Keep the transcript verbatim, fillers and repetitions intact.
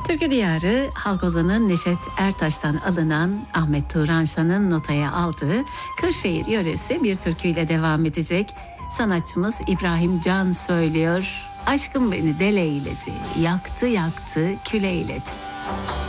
Türkü Diyarı, halk ozanı Neşet Ertaş'tan alınan Ahmet Turanşan'ın notaya aldığı Kırşehir yöresi bir türküyle devam edecek. Sanatçımız İbrahim Can söylüyor. Aşkım beni deleyledi, yaktı yaktı küleyledi.